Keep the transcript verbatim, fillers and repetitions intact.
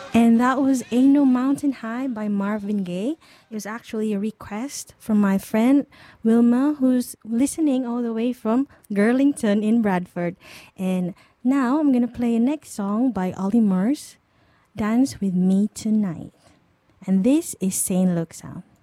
And that was Ain't No Mountain High by Marvin Gaye. It was actually a request from my friend Wilma, who's listening all the way from Girlington in Bradford. And now I'm going to play a next song by Ollie Murs, Dance With Me Tonight. And this is Saint Luke's Sound.